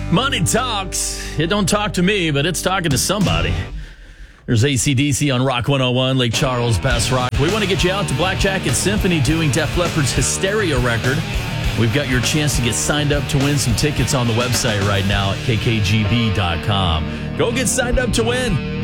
Money talks. It don't talk to me, but it's talking to somebody. There's AC/DC on Rock 101, Lake Charles, Best Rock. We want to get you out to Black Jacket Symphony doing Def Leppard's Hysteria record. We've got your chance to get signed up to win some tickets on the website right now at kkgb.com. Go get signed up to win.